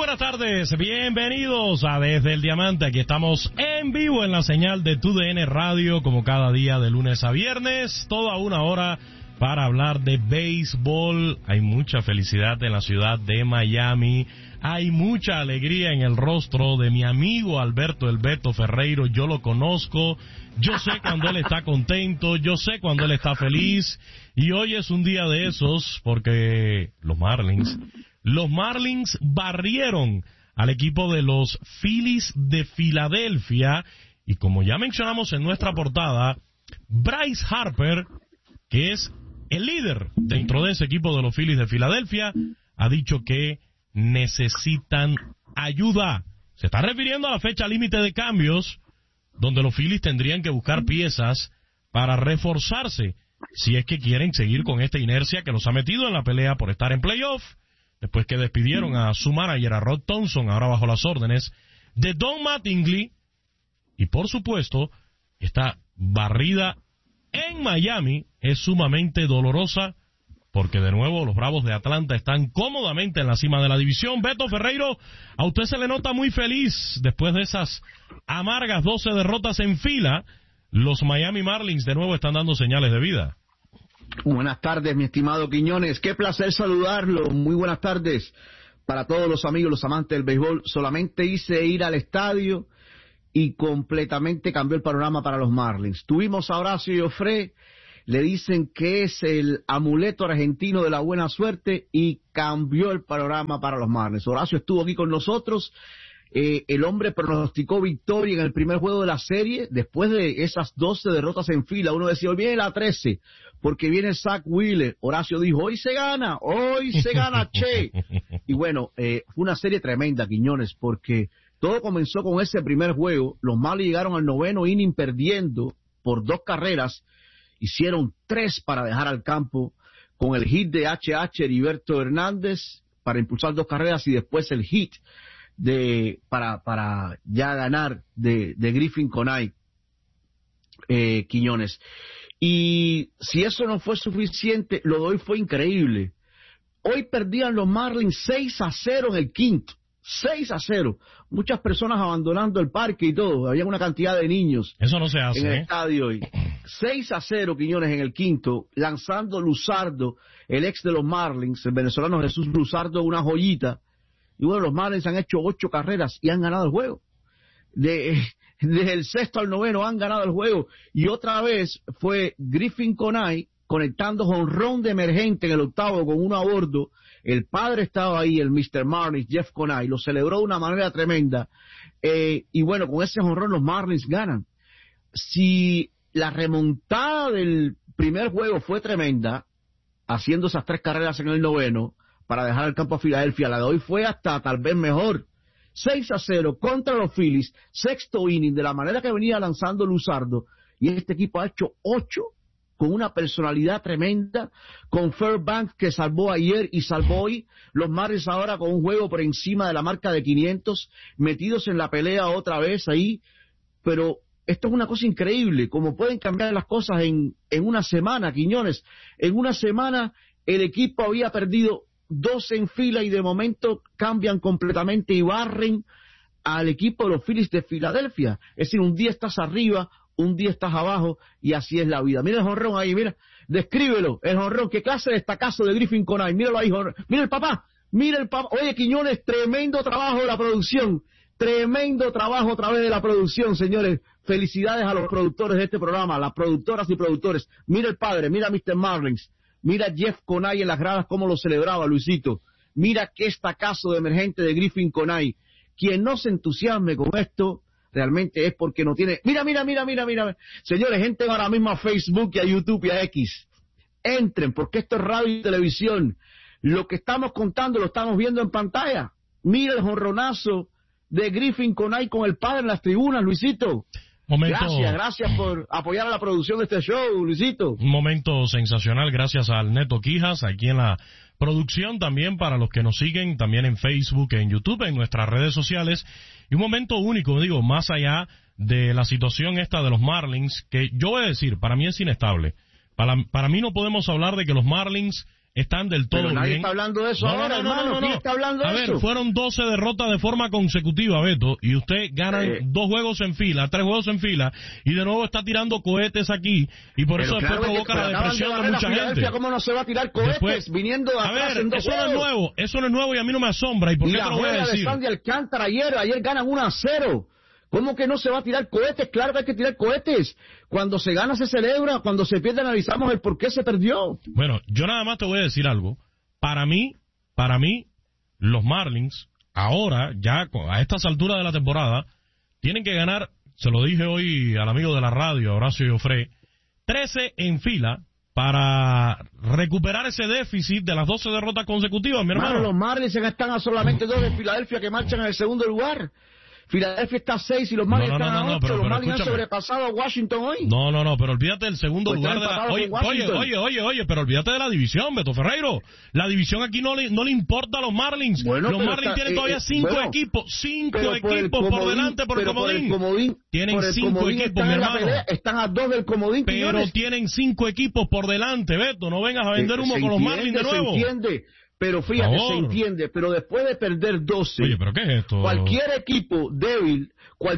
buenas tardes, bienvenidos a Desde el Diamante. Aquí estamos en vivo en la señal de TUDN Radio, como cada día de lunes a viernes, toda una hora para hablar de béisbol. Hay mucha felicidad en la ciudad de Miami, hay mucha alegría en el rostro de mi amigo Alberto El Beto Ferreiro. Yo lo conozco, yo sé cuando él está contento, yo sé cuando él está feliz, y hoy es un día de esos porque los Marlins barrieron al equipo de los Phillies de Filadelfia, y como ya mencionamos en nuestra portada, Bryce Harper, que es el líder dentro de ese equipo de los Phillies de Filadelfia, ha dicho que necesitan ayuda. Se está refiriendo a la fecha límite de cambios, donde los Phillies tendrían que buscar piezas para reforzarse, si es que quieren seguir con esta inercia que los ha metido en la pelea por estar en playoff, después que despidieron a su manager, a Rod Thompson, ahora bajo las órdenes de Don Mattingly. Y por supuesto, esta barrida en Miami es sumamente dolorosa, porque de nuevo los Bravos de Atlanta están cómodamente en la cima de la división. Beto Ferreiro, a usted se le nota muy feliz después de esas amargas 12 derrotas en fila. Los Miami Marlins de nuevo están dando señales de vida. Buenas tardes, mi estimado Quiñones. Qué placer saludarlo. Muy buenas tardes para todos los amigos, los amantes del béisbol. Solamente hice ir al estadio y completamente cambió el panorama para los Marlins. Tuvimos a Horacio Joffre, le dicen que es el amuleto argentino de la buena suerte, y cambió el panorama para los Marlins. Horacio estuvo aquí con nosotros. El hombre pronosticó victoria en el primer juego de la serie, después de esas 12 derrotas en fila. Uno decía, hoy viene la 13, porque viene Zach Wheeler. Horacio dijo, hoy se gana, che. Y bueno, fue una serie tremenda, Quiñones, porque todo comenzó con ese primer juego. Los Marlins llegaron al noveno inning perdiendo por 2 carreras, hicieron 3 para dejar al campo, con el hit de H.H. Heriberto Hernández para impulsar 2 carreras, y después el hit para ya ganar de Griffin Conine, Quiñones. Y si eso no fue suficiente, lo de hoy fue increíble. Hoy perdían los Marlins 6-0 en el quinto. 6-0. Muchas personas abandonando el parque y todo. Había una cantidad de niños. Eso no se hace, en el estadio hoy. 6-0, Quiñones, en el quinto, lanzando Luzardo, el ex de los Marlins, el venezolano Jesús Luzardo, una joyita. Y bueno, los Marlins han hecho 8 carreras y han ganado el juego. Desde el sexto al noveno han ganado el juego. Y otra vez fue Griffin Conine conectando jonrón de emergente en el octavo con uno a bordo. El padre estaba ahí, el Mr. Marlins, Jeff Conine, lo celebró de una manera tremenda. Y bueno, con ese jonrón los Marlins ganan. Si la remontada del primer juego fue tremenda, haciendo esas 3 carreras en el noveno, para dejar el campo a Filadelfia, la de hoy fue hasta tal vez mejor. 6-0 contra los Phillies, sexto inning, de la manera que venía lanzando Luzardo, y este equipo ha hecho 8 con una personalidad tremenda, con Fairbanks que salvó ayer y salvó hoy. Los Marlins ahora con un juego por encima de la marca de 500, metidos en la pelea otra vez ahí, pero esto es una cosa increíble, como pueden cambiar las cosas en una semana, Quiñones. En una semana el equipo había perdido 2 en fila y de momento cambian completamente y barren al equipo de los Phillies de Filadelfia. Es decir, un día estás arriba, un día estás abajo, y así es la vida. Mira el jonrón ahí, mira, descríbelo, el jonrón, qué clase de destacazo de Griffin Conine, míralo ahí, jonrón. Mira el papá. Oye, Quiñones, tremendo trabajo de la producción, tremendo trabajo a través de la producción, señores. Felicidades a los productores de este programa, las productoras y productores. Mira el padre, mira a Mr. Marlins. Mira Jeff Conine en las gradas cómo lo celebraba, Luisito. Mira qué estacazo de emergente de Griffin Conine. Quien no se entusiasme con esto realmente es porque no tiene... Mira. Señores, entren ahora mismo a Facebook y a YouTube y a X. Entren, porque esto es radio y televisión. Lo que estamos contando lo estamos viendo en pantalla. Mira el jonronazo de Griffin Conine con el padre en las tribunas, Luisito. Gracias por apoyar a la producción de este show, Luisito. Un momento sensacional, gracias al Neto Quijas, aquí en la producción, también para los que nos siguen, también en Facebook, en YouTube, en nuestras redes sociales. Y un momento único, digo, más allá de la situación esta de los Marlins, que yo voy a decir, para mí es inestable. Para mí no podemos hablar de que los Marlins están del todo Pero nadie bien. está hablando de eso ahora, hermano. ¿Quién está hablando de eso? A ver, fueron 12 derrotas de forma consecutiva, Beto, y usted gana 2 juegos en fila, 3 juegos en fila, y de nuevo está tirando cohetes aquí, y por eso después provoca la depresión de mucha gente. ¿Cómo no se va a tirar cohetes después, viniendo de atrás en 2 eso no es nuevo y a mí no me asombra. ¿Y por qué te lo voy a decir? de Sandy Alcántara ayer ganan 1-0. ¿Cómo que no se va a tirar cohetes? Claro que hay que tirar cohetes. Cuando se gana se celebra, cuando se pierde analizamos el por qué se perdió. Bueno, yo nada más te voy a decir algo. Para mí, los Marlins, ahora, ya a estas alturas de la temporada, tienen que ganar, se lo dije hoy al amigo de la radio, Horacio Joffre, 13 en fila para recuperar ese déficit de las 12 derrotas consecutivas, mi hermano. Los Marlins están a solamente 2 de Filadelfia que marchan en el segundo lugar. Filadelfia está a 6 y los Marlins están a 8. Los Marlins han sobrepasado a Washington hoy. No, pero olvídate del segundo lugar de la... Oye, pero olvídate de la división, Beto Ferreiro. La división aquí no le importa a los Marlins. Bueno, los Marlins tienen todavía 5 equipos. 5 equipos por delante por el comodín. Tienen 5 equipos, mi hermano. Están a 2 del comodín. Pero tienen 5 equipos por delante, Beto. No vengas a vender humo con los Marlins de nuevo. Se entiende. Pero fíjate, se entiende, pero después de perder 12, oye, ¿pero qué es esto? Cualquier equipo débil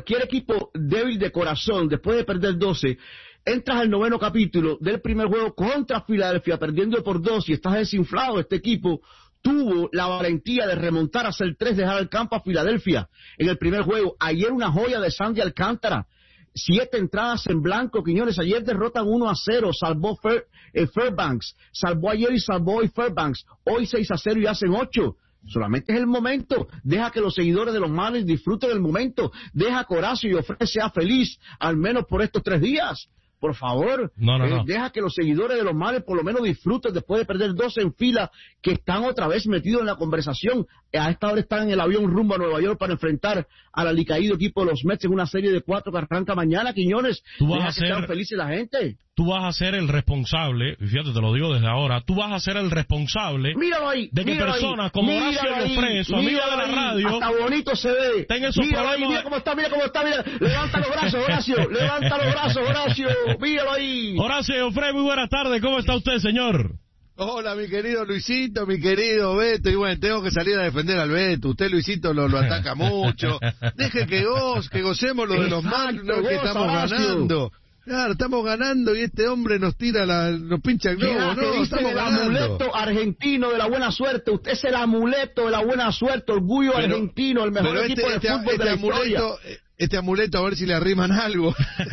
de corazón, después de perder 12, entras al 9º capítulo del primer juego contra Filadelfia, perdiendo por 2 y estás desinflado. Este equipo tuvo la valentía de remontar a hacer 3, dejar el campo a Filadelfia en el primer juego. Ayer una joya de Sandy Alcántara. 7 entradas en blanco, Quiñones. Ayer derrotan 1-0, salvó Fairbanks, salvó ayer y salvó hoy Fairbanks. Hoy 6-0 y hacen 8. Solamente es el momento. Deja que los seguidores de los Marlins disfruten el momento. Deja que Horacio Joffre sea feliz, al menos por estos 3 días. Por favor, no. Deja que los seguidores de los Marlins por lo menos disfruten después de perder 12 en fila, que están otra vez metidos en la conversación. A esta hora están en el avión rumbo a Nueva York para enfrentar al alicaído equipo de los Mets en una serie de 4 que arranca mañana, Quiñones. Deja que sean felices la gente. Tú vas a ser el responsable, y fíjate, te lo digo desde ahora, tú vas a ser el responsable de que personas como Horacio Joffre, su amigo de la radio, hasta bonito se ve. Tenga esos problemas. Mira cómo está. Levanta los brazos, Horacio. Levanta los brazos, Horacio. Míralo ahí. Horacio Joffre, muy buenas tardes. ¿Cómo está usted, señor? Hola, mi querido Luisito, mi querido Beto. Y bueno, tengo que salir a defender al Beto. Usted, Luisito, lo ataca mucho. Deje que gocemos lo de los Marlins, que estamos ganando. Claro, estamos ganando y este hombre nos pincha el globo, ¿no? Estamos ganando. El amuleto argentino de la buena suerte. Usted es el amuleto de la buena suerte, orgullo argentino, el mejor equipo de fútbol de la historia. Este amuleto, a ver si le arriman algo.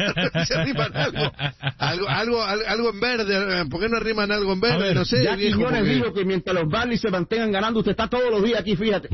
Algo en verde. ¿Por qué no arriman algo en verde? Ver, no sé, ya viejo. Quiñones dijo que mientras los Marlins se mantengan ganando, usted está todos los días aquí, fíjate.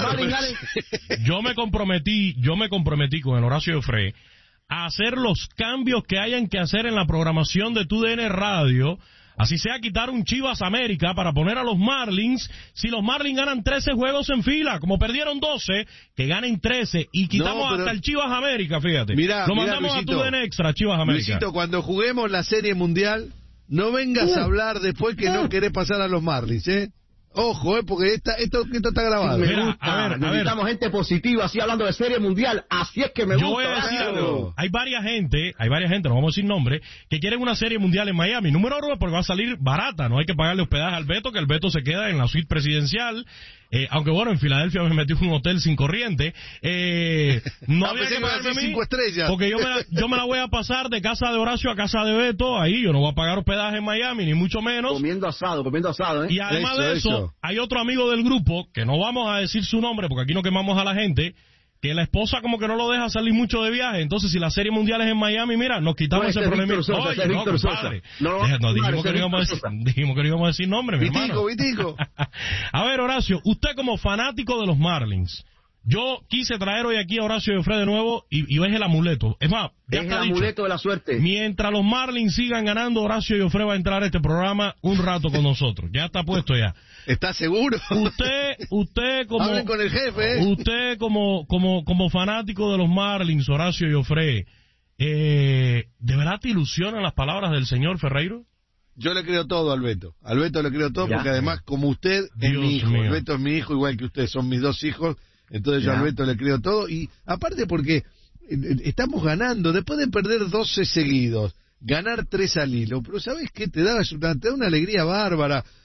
Yo me comprometí con el Horacio Joffre a hacer los cambios que hayan que hacer en la programación de TUDN Radio, así sea quitar un Chivas América para poner a los Marlins. Si los Marlins ganan 13 juegos en fila, como perdieron 12, que ganen 13 y quitamos hasta el Chivas América, fíjate. Lo mandamos Luisito, a TUDN Extra, Chivas América. Luisito, cuando juguemos la Serie Mundial, no vengas a hablar después que no querés pasar a los Marlins, ¿eh? Ojo, porque esto está grabado. Mira, a ver, necesitamos gente positiva, así hablando de Serie Mundial, así es que me gusta. Yo voy a decir algo. Hay varias gente, no vamos a decir nombre, que quieren una Serie Mundial en Miami. Número 1, porque va a salir barata, no hay que pagarle hospedaje al Beto, que el Beto se queda en la suite presidencial. Aunque bueno, en Filadelfia me metí en un hotel sin corriente. No había que pagarme a mí, 5 estrellas. porque yo me la voy a pasar de casa de Horacio a casa de Beto. Ahí yo no voy a pagar hospedaje en Miami, ni mucho menos. Comiendo asado, ¿eh? Y además de eso, hay otro amigo del grupo, que no vamos a decir su nombre, porque aquí no quemamos a la gente, que la esposa como que no lo deja salir mucho de viaje. Entonces, si la Serie Mundial es en Miami, mira, nos quitamos ese problema. Dijimos que no íbamos a decir nombre, mi hermano. Vitico. A ver, Horacio, usted como fanático de los Marlins, yo quise traer hoy aquí a Horacio Joffre de nuevo y ves el amuleto. Es más, ya es está el dicho. amuleto de la suerte. Mientras los Marlins sigan ganando, Horacio Joffre va a entrar a este programa un rato con nosotros. Ya está puesto ya. ¿Estás seguro? Usted como... Hablen con el jefe, ¿eh? Usted como fanático de los Marlins, Horacio Joffre, ¿de verdad te ilusionan las palabras del señor Ferreiro? Yo le creo todo al Beto. Al Beto le creo todo porque además, como usted, es mi hijo. El Beto es mi hijo, igual que usted. Son mis 2 hijos. Entonces yo al Beto le creo todo. Y aparte porque estamos ganando. Después de perder 12 seguidos, ganar 3 al hilo. Pero ¿sabes qué? Te da una alegría bárbara.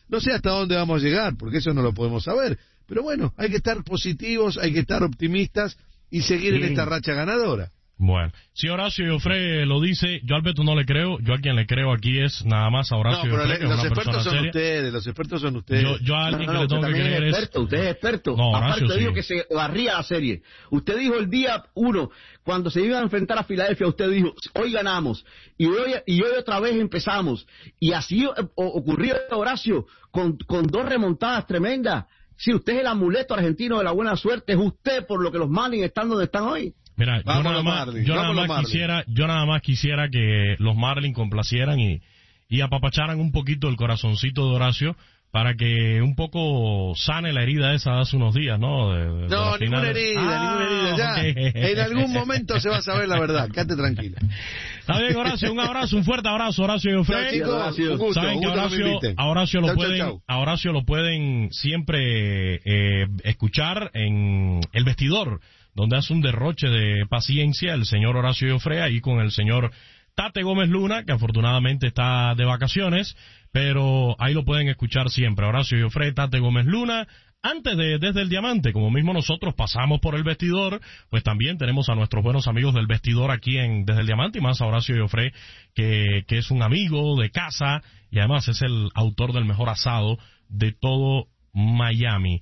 No sé hasta dónde vamos a llegar, porque eso no lo podemos saber. Pero bueno, hay que estar positivos, hay que estar optimistas y seguir en esta racha ganadora. Bueno, si Horacio Joffre lo dice, yo a Alberto no le creo, yo a quien le creo aquí es nada más a Horacio Joffre, que es una persona seria. Los expertos son ustedes. Yo a alguien que le tengo que creer es... Usted es experto. No, aparte Horacio, dijo que se barría la serie. Usted dijo el día 1, cuando se iban a enfrentar a Filadelfia, usted dijo, hoy ganamos, y hoy otra vez empezamos. Y así ocurrió, Horacio, con 2 remontadas tremendas. Si usted es el amuleto argentino de la buena suerte, es usted por lo que los Marlins están donde están hoy. Mira, yo nada más quisiera que los Marlins complacieran y apapacharan un poquito el corazoncito de Horacio para que un poco sane la herida esa de hace unos días, ¿no? No, ninguna herida, ya. Okay. En algún momento se va a saber la verdad, quédate tranquila. Está bien, Horacio, un abrazo, un fuerte abrazo, Horacio Joffre. Saben que a Horacio lo pueden siempre escuchar en El Vestidor, donde hace un derroche de paciencia el señor Horacio Joffre, ahí con el señor Tate Gómez Luna, que afortunadamente está de vacaciones, pero ahí lo pueden escuchar siempre. Horacio Joffre, Tate Gómez Luna. Antes de Desde el Diamante, como mismo nosotros pasamos por El Vestidor, pues también tenemos a nuestros buenos amigos del Vestidor aquí en Desde el Diamante, y más a Horacio Joffre, que es un amigo de casa, y además es el autor del mejor asado de todo Miami,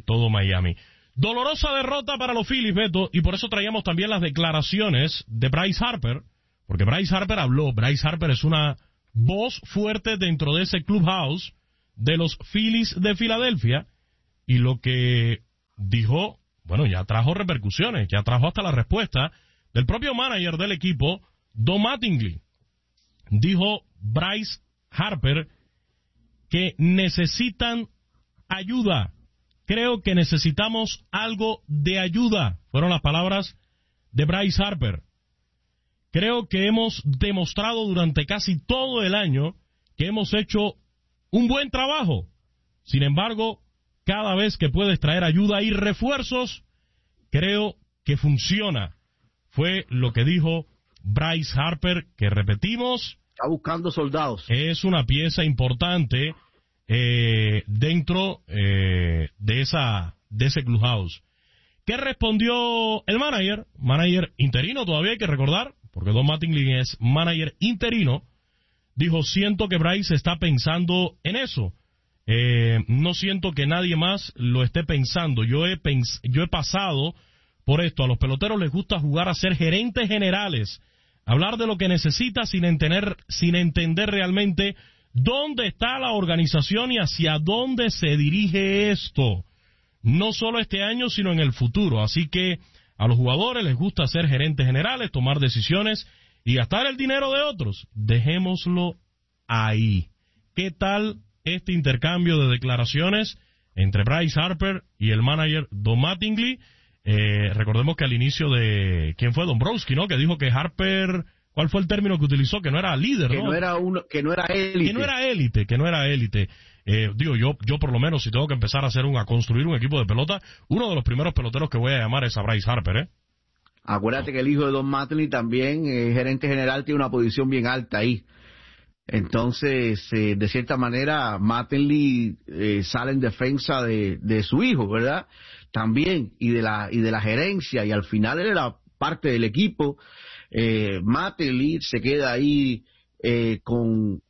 Dolorosa derrota para los Phillies, Beto, y por eso traíamos también las declaraciones de Bryce Harper, porque Bryce Harper habló. Bryce Harper es una voz fuerte dentro de ese clubhouse de los Phillies de Filadelfia, y lo que dijo, bueno, ya trajo repercusiones, ya trajo hasta la respuesta del propio manager del equipo, Don Mattingly. Dijo Bryce Harper que necesitan ayuda. Creo que necesitamos algo de ayuda. Fueron las palabras de Bryce Harper. Creo que hemos demostrado durante casi todo el año que hemos hecho un buen trabajo. Sin embargo, cada vez que puedes traer ayuda y refuerzos, creo que funciona. Fue lo que dijo Bryce Harper, que repetimos, está buscando soldados. Es una pieza importante dentro de ese clubhouse. ¿Qué respondió el manager? Manager interino todavía, hay que recordar, porque Don Mattingly es manager interino. Dijo, siento que Bryce está pensando en eso. No siento que nadie más lo esté pensando. Yo he pasado por esto. A los peloteros les gusta jugar a ser gerentes generales, hablar de lo que necesita sin entender realmente dónde está la organización y hacia dónde se dirige esto. No solo este año, sino en el futuro. Así que a los jugadores les gusta ser gerentes generales, tomar decisiones y gastar el dinero de otros. Dejémoslo ahí. ¿Qué tal este intercambio de declaraciones entre Bryce Harper y el manager Don Mattingly? Recordemos que al inicio de... ¿Quién fue? Dombrowski, ¿no? Que dijo que Harper... ¿Cuál fue el término que utilizó? Que no era líder, ¿no? Que no era élite. Que no era élite. Digo, yo por lo menos, si tengo que empezar a construir un equipo de pelota, uno de los primeros peloteros que voy a llamar es a Bryce Harper, Acuérdate que el hijo de Don Mattingly también, gerente general, tiene una posición bien alta ahí. Entonces, de cierta manera, Mattingly sale en defensa de su hijo, ¿verdad? También, y de la gerencia, y al final él era parte del equipo. Mattingly se queda ahí con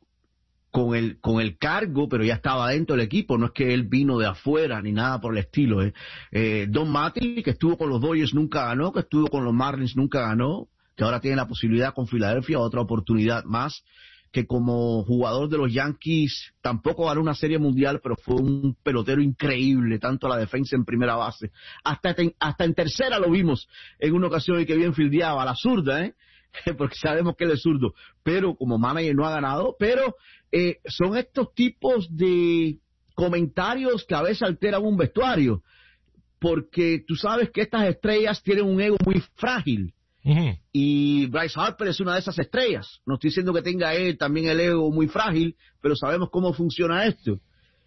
el cargo, pero ya estaba dentro del equipo, no es que él vino de afuera ni nada por el estilo. Don Mattingly, que estuvo con los Dodgers, nunca ganó, que estuvo con los Marlins, nunca ganó, que ahora tiene la posibilidad con Filadelfia, otra oportunidad más, que como jugador de los Yankees tampoco ganó una serie mundial, pero fue un pelotero increíble, tanto a la defensa en primera base, hasta en tercera lo vimos en una ocasión y que bien fildeaba, a la zurda, porque sabemos que él es zurdo, pero como manager no ha ganado. Pero son estos tipos de comentarios que a veces alteran un vestuario, porque tú sabes que estas estrellas tienen un ego muy frágil. Uh-huh. Y Bryce Harper es una de esas estrellas. No estoy diciendo que tenga él también el ego muy frágil, pero sabemos cómo funciona esto.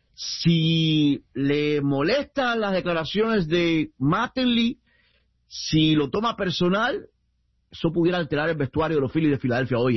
Si le molestan las declaraciones de Mattingly, si lo toma personal, eso pudiera alterar el vestuario de los Phillies de Filadelfia hoy,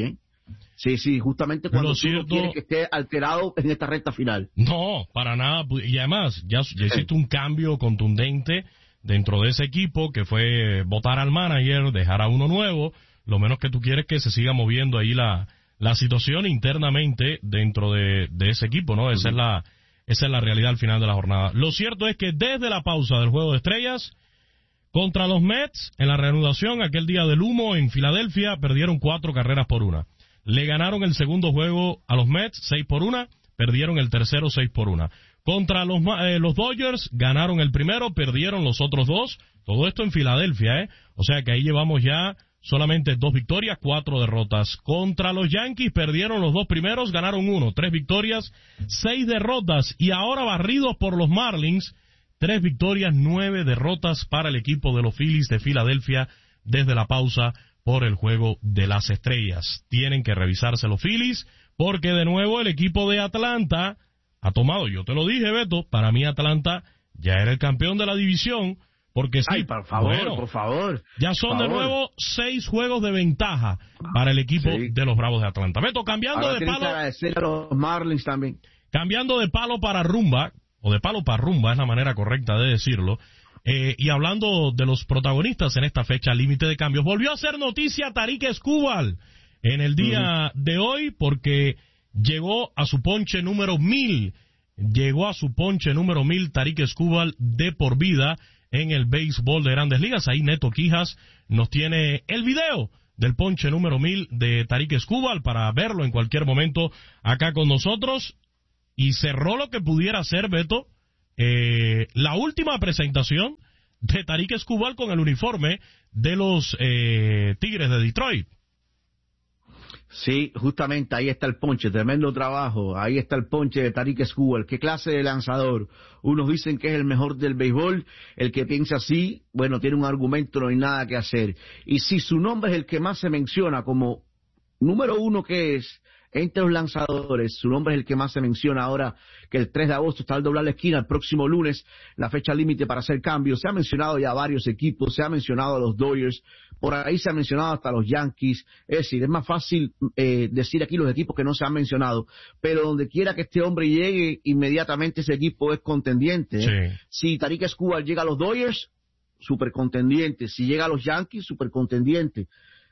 Sí, justamente cuando tú no quieres que esté alterado en esta recta final. No, para nada. Y además, ya hiciste un cambio contundente dentro de ese equipo, que fue votar al manager, dejar a uno nuevo. Lo menos que tú quieres es que se siga moviendo ahí la situación internamente dentro de ese equipo, ¿no? Esa es la realidad al final de la jornada. Lo cierto es que desde la pausa del Juego de Estrellas, contra los Mets, en la reanudación, aquel día del humo en Filadelfia, perdieron 4-1. Le ganaron el segundo juego a los Mets 6-1, perdieron el tercero 6-1. Contra los Dodgers, ganaron el primero, perdieron los otros dos. Todo esto en Filadelfia, O sea que ahí llevamos ya solamente 2 victorias, 4 derrotas. Contra los Yankees, perdieron los 2 primeros, ganaron 1, 3 victorias, 6 derrotas. Y ahora barridos por los Marlins, 3 victorias, 9 derrotas para el equipo de los Phillies de Filadelfia desde la pausa por el Juego de las Estrellas. Tienen que revisarse los Phillies, porque de nuevo el equipo de Atlanta ha tomado, yo te lo dije, Beto, para mí Atlanta ya era el campeón de la división, porque sí, por favor. Ya son de nuevo 6 juegos de ventaja para el equipo de los Bravos de Atlanta. Beto, cambiando de palo, que agradecer a los Marlins también. Cambiando de palo para rumba, o de palo para rumba es la manera correcta de decirlo, y hablando de los protagonistas en esta fecha límite de cambios, volvió a ser noticia Tarik Skubal en el día de hoy, porque llegó a su ponche número 1000. Llegó a su ponche número 1000 Tarik Skubal de por vida en el béisbol de Grandes Ligas. Ahí Neto Quijas nos tiene el video del ponche número 1000 de Tarik Skubal para verlo en cualquier momento acá con nosotros. Y cerró lo que pudiera ser, Beto, la última presentación de Tarik Skubal con el uniforme de los Tigres de Detroit. Sí, justamente ahí está el ponche, tremendo trabajo, ahí está el ponche de Tarik Skubal. Qué clase de lanzador. Unos dicen que es el mejor del béisbol, el que piensa así, bueno, tiene un argumento, no hay nada que hacer. Y si su nombre es el que más se menciona como número 1 que es entre los lanzadores, su nombre es el que más se menciona ahora que el 3 de agosto está al doblar la esquina, el próximo lunes, la fecha límite para hacer cambios. Se ha mencionado ya varios equipos, se ha mencionado a los Dodgers, por ahí se ha mencionado hasta los Yankees. Es decir, es más fácil decir aquí los equipos que no se han mencionado, pero donde quiera que este hombre llegue, inmediatamente ese equipo es contendiente. Sí. Si Tarik Skubal llega a los Dodgers, super contendiente. Si llega a los Yankees, super contendiente.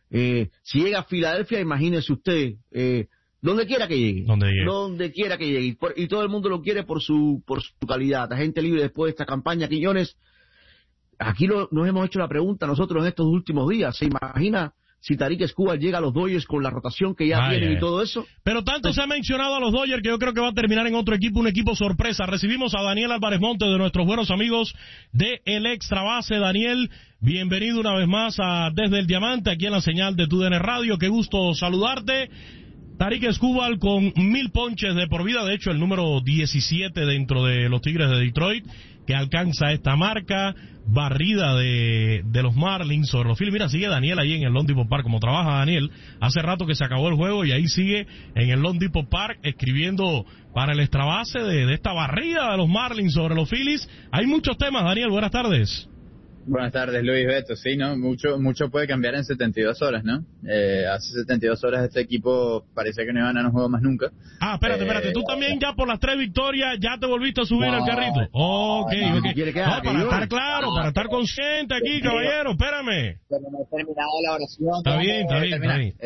Si llega a Filadelfia, imagínese usted, donde quiera que llegue. Donde quiera que llegue. Y todo el mundo lo quiere por su calidad. Agente libre después de esta campaña, Quiñones. Aquí nos hemos hecho la pregunta nosotros en estos últimos días. ¿Se imagina si Tarik Skubal llega a los Dodgers con la rotación que ya tienen y todo eso? Pero tanto se ha mencionado a los Dodgers que yo creo que va a terminar en otro equipo, un equipo sorpresa. Recibimos a Daniel Álvarez Monte, de nuestros buenos amigos de El Extra Base. Daniel, bienvenido una vez más a Desde el Diamante, aquí en la señal de TUDN Radio. Qué gusto saludarte. Tarik Skubal con 1000 ponches de por vida, de hecho el número 17 dentro de los Tigres de Detroit, que alcanza esta marca, barrida de los Marlins sobre los Phillies. Mira, sigue Daniel ahí en el Lone Depot Park, como trabaja Daniel, hace rato que se acabó el juego y ahí sigue en el Lone Depot Park escribiendo para el Extra Base de esta barrida de los Marlins sobre los Phillies. Hay muchos temas, Daniel, buenas tardes. Buenas tardes, Luis, Beto. Sí, ¿no? Mucho puede cambiar en 72 horas, ¿no? Hace 72 horas este equipo parecía que no iba a ganar un juego más nunca. Espérate. Tú también ya por las 3 victorias ya te volviste a subir al carrito. Ok. Para estar claro, para estar consciente aquí, caballero, espérame. Pero no he terminado la oración. Está bien.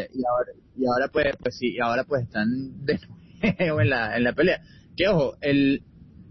Y ahora pues están de nuevo en la pelea. Que ojo, el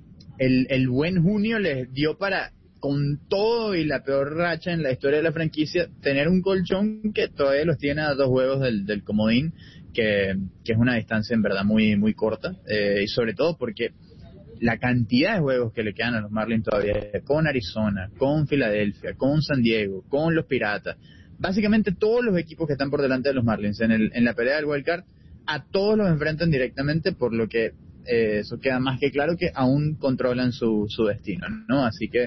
buen junio les dio para, con todo y la peor racha en la historia de la franquicia, tener un colchón que todavía los tiene a 2 juegos del comodín, que es una distancia en verdad muy muy corta, y sobre todo porque la cantidad de juegos que le quedan a los Marlins todavía, con Arizona, con Filadelfia, con San Diego, con los Piratas, básicamente todos los equipos que están por delante de los Marlins en la pelea del Wild Card, a todos los enfrentan directamente, por lo que eso queda más que claro que aún controlan su destino, ¿no? Así que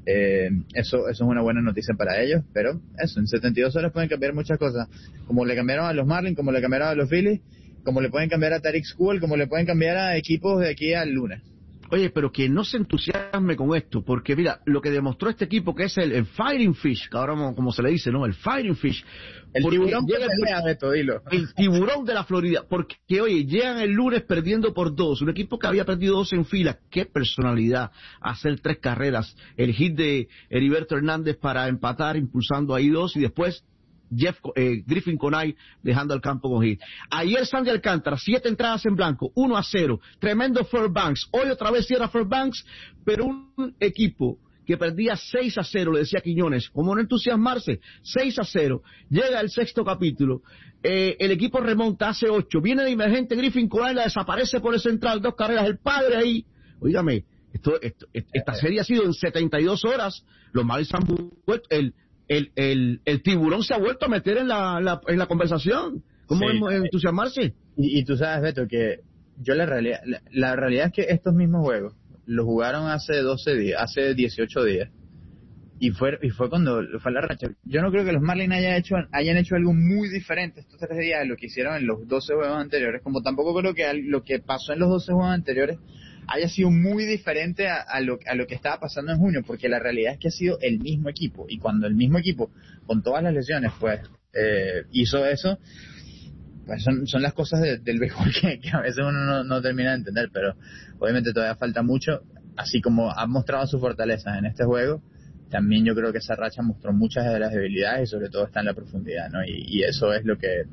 eso es una buena noticia para ellos, pero eso, en 72 horas pueden cambiar muchas cosas, como le cambiaron a los Marlins, como le cambiaron a los Phillies, como le pueden cambiar a Tarik Skubal, como le pueden cambiar a equipos de aquí al lunes. Oye, pero que no se entusiasme con esto, porque mira, lo que demostró este equipo, que es el Fighting Fish, que ahora como se le dice, ¿no? El Fighting Fish. El tiburón que pelea, Beto, dilo. El tiburón de la Florida, porque oye, llegan el lunes perdiendo por 2, un equipo que había perdido 2 en fila. Qué personalidad, hacer 3 carreras, el hit de Heriberto Hernández para empatar, impulsando ahí 2, y después Griffin Conay dejando el campo con hit. Ayer Sandy Alcántara, 7 entradas en blanco, 1-0, tremendo Fairbanks. Hoy otra vez cierra Fairbanks, pero un equipo que perdía 6-0, le decía Quiñones, como no entusiasmarse, 6-0, llega el 6º capítulo, el equipo remonta, hace 8, viene de emergente Griffin Conay, la desaparece por el central, 2 carreras, el padre ahí, oígame, esta serie ha sido en 72 horas, los Marlins han vuelto, el tiburón se ha vuelto a meter en la conversación. ¿Cómo sí, entusiasmarse? Y tú sabes, Beto, que yo la realidad es que estos mismos juegos los jugaron hace 12 días, hace 18 días. Y fue cuando fue la racha. Yo no creo que los Marlins hayan hecho algo muy diferente estos 3 días de lo que hicieron en los 12 juegos anteriores. Como tampoco creo que lo que pasó en los 12 juegos anteriores haya sido muy diferente a lo que estaba pasando en junio, porque la realidad es que ha sido el mismo equipo, y cuando el mismo equipo, con todas las lesiones, pues hizo eso, pues son las cosas del béisbol que a veces uno no termina de entender, pero obviamente todavía falta mucho. Así como ha mostrado sus fortalezas en este juego, también yo creo que esa racha mostró muchas de las debilidades, y sobre todo está en la profundidad, ¿no? Y eso es lo que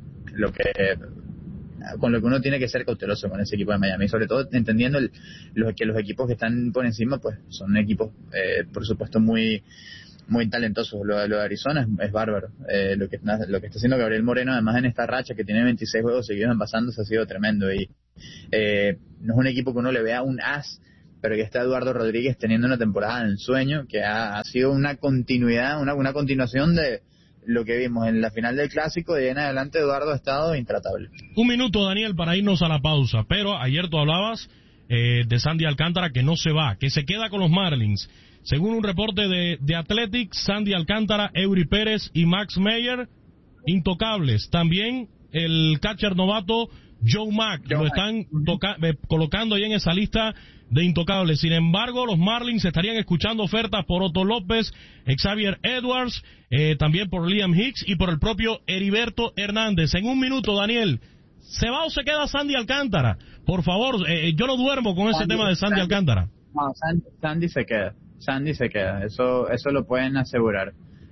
con lo que uno tiene que ser cauteloso con ese equipo de Miami, sobre todo entendiendo que los equipos que están por encima pues son equipos por supuesto muy muy talentosos. Lo de Arizona es bárbaro, lo que está haciendo Gabriel Moreno, además en esta racha que tiene 26 juegos seguidos envasándose, ha sido tremendo, y no es un equipo que uno le vea un as, pero que está Eduardo Rodríguez teniendo una temporada en ensueño, que ha sido una continuidad, una continuación de lo que vimos en la final del Clásico. De ahí en adelante Eduardo ha estado intratable. Un minuto, Daniel, para irnos a la pausa, pero ayer tú hablabas de Sandy Alcántara, que no se va, que se queda con los Marlins. Según un reporte de Athletics, Sandy Alcántara, Eury Pérez y Max Meyer, intocables. También el catcher novato Joe Mack, lo están colocando ahí en esa lista de intocables. Sin embargo, los Marlins estarían escuchando ofertas por Otto López, Xavier Edwards, también por Liam Hicks y por el propio Heriberto Hernández. En un minuto, Daniel, ¿se va o se queda Sandy Alcántara? Por favor, yo no duermo con ese tema de Sandy Alcántara. No, Sandy se queda. Sandy se queda, eso lo pueden asegurar.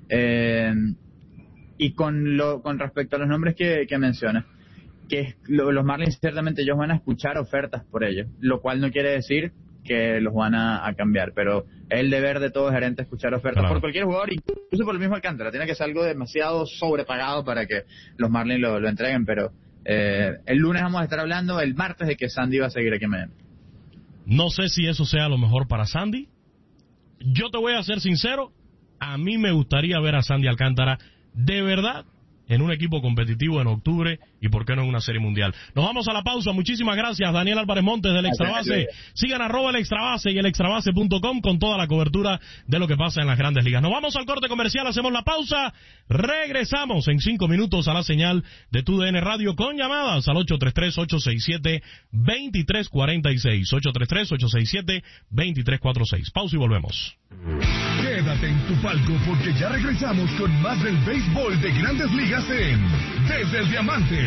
Y con respecto a los nombres que mencionas, que los Marlins ciertamente ellos van a escuchar ofertas por ellos, lo cual no quiere decir que los van a cambiar, pero es el deber de todo gerente escuchar ofertas por cualquier jugador, incluso por el mismo Alcántara. Tiene que ser algo demasiado sobrepagado para que los Marlins lo entreguen, pero el lunes vamos a estar hablando, el martes, de que Sandy va a seguir aquí en Miami. No sé si eso sea lo mejor para Sandy. Yo te voy a ser sincero, a mí me gustaría ver a Sandy Alcántara de verdad en un equipo competitivo en octubre, y por qué no en una serie mundial. Nos vamos a la pausa. Muchísimas gracias, Daniel Álvarez Montes del Extrabase. Sigan @el Extrabase y el extrabase.com con toda la cobertura de lo que pasa en las grandes ligas. Nos vamos al corte comercial, hacemos la pausa, regresamos en 5 minutos a la señal de TUDN Radio con llamadas al 833-867-2346, 833-867-2346. Pausa y volvemos. Quédate en tu palco porque ya regresamos con más del béisbol de Grandes Ligas en Desde el Diamante.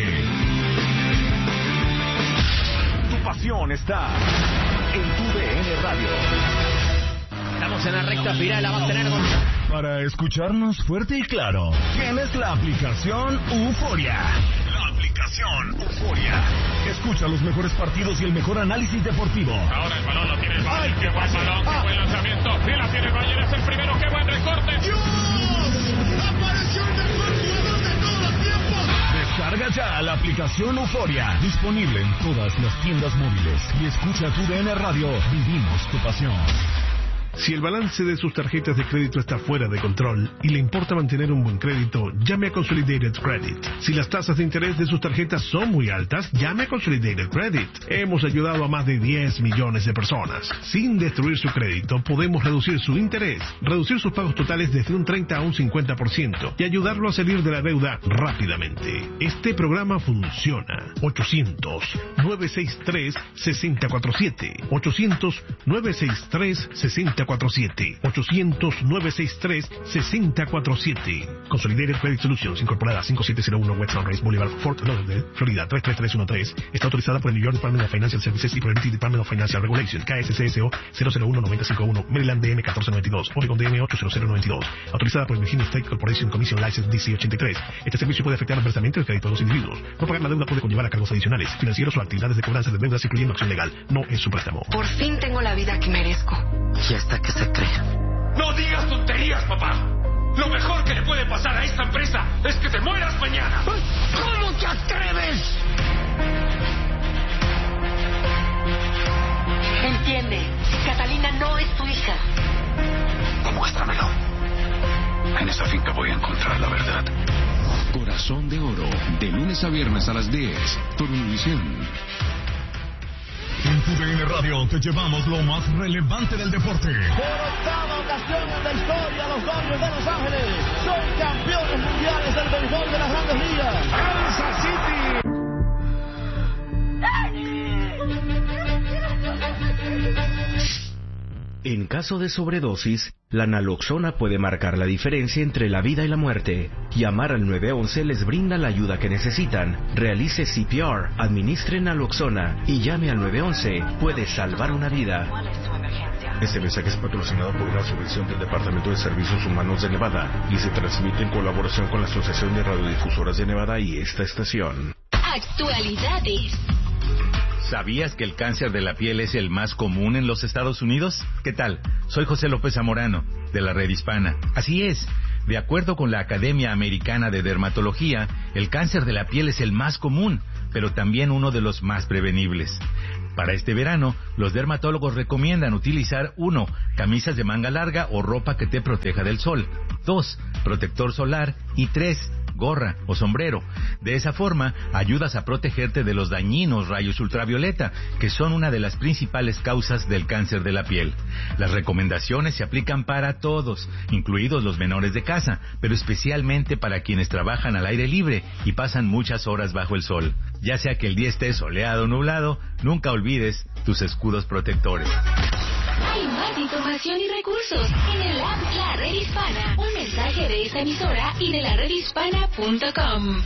Tu pasión está en TUDN Radio. Estamos en la recta final, la va a tener Para escucharnos fuerte y claro, tienes la aplicación Euforia. La aplicación Euforia. Escucha los mejores partidos y el mejor análisis deportivo. Ahora el balón lo tiene el Valle. Qué buen balón, qué buen lanzamiento. Y la tiene el Valle, es el primero. Qué buen recorte. ¡Dios! ¡Apareció el mejor jugador de todos los tiempos! Descarga ya la aplicación Euforia. Disponible en todas las tiendas móviles. Y escucha TUDN Radio. Vivimos tu pasión. Si el balance de sus tarjetas de crédito está fuera de control y le importa mantener un buen crédito, llame a Consolidated Credit. Si las tasas de interés de sus tarjetas son muy altas, llame a Consolidated Credit. Hemos ayudado a más de 10 millones de personas. Sin destruir su crédito, podemos reducir su interés, reducir sus pagos totales desde un 30 a un 50% y ayudarlo a salir de la deuda rápidamente. Este programa funciona. 800-963-6047. 800-963-6047. 800-963-6047. Consolidated Credit Solutions, incorporada 5701 West Sunrise Boulevard, Fort Lauderdale, Florida 33313. Está autorizada por el New York Department of Financial Services y por el Department of Financial Regulation, KSCSO 001-951, Maryland DM 1492, Oregon DM 80092. Autorizada por el Virginia State Corporation Commission License DC 83. Este servicio puede afectar adversamente el crédito de los individuos. No pagar la deuda puede conllevar a cargos adicionales, financieros o actividades de cobranza de deudas, incluyendo acción legal. No es su préstamo. Por fin tengo la vida que merezco. Y hasta que se cree. ¡No digas tonterías, papá! Lo mejor que le puede pasar a esta empresa es que te mueras mañana. ¿Cómo te atreves? Entiende, Catalina no es tu hija. Demuéstramelo. En esta finca voy a encontrar la verdad. Corazón de Oro, de lunes a viernes a las 10, por Univisión. En TUDN Radio te llevamos lo más relevante del deporte. Por octava ocasión en la historia, los Dodgers de Los Ángeles son campeones mundiales del béisbol de las Grandes Ligas. ¡Kansas City! En caso de sobredosis, la naloxona puede marcar la diferencia entre la vida y la muerte. Llamar al 911 les brinda la ayuda que necesitan. Realice CPR, administre naloxona y llame al 911. Puede salvar una vida. Este mensaje es patrocinado por una subvención del Departamento de Servicios Humanos de Nevada y se transmite en colaboración con la Asociación de Radiodifusoras de Nevada y esta estación. Actualidades. ¿Sabías que el cáncer de la piel es el más común en los Estados Unidos? ¿Qué tal? Soy José López Zamorano, de la Red Hispana. Así es, de acuerdo con la Academia Americana de Dermatología, el cáncer de la piel es el más común, pero también uno de los más prevenibles. Para este verano, los dermatólogos recomiendan utilizar 1. Camisas de manga larga o ropa que te proteja del sol. 2. Protector solar. Y 3. Gorra o sombrero. De esa forma, ayudas a protegerte de los dañinos rayos ultravioleta, que son una de las principales causas del cáncer de la piel. Las recomendaciones se aplican para todos, incluidos los menores de casa, pero especialmente para quienes trabajan al aire libre y pasan muchas horas bajo el sol. Ya sea que el día esté soleado o nublado, nunca olvides tus escudos protectores. Hay más información y recursos en el app La Red Hispana. Un mensaje de esta emisora y de la redhispana.com.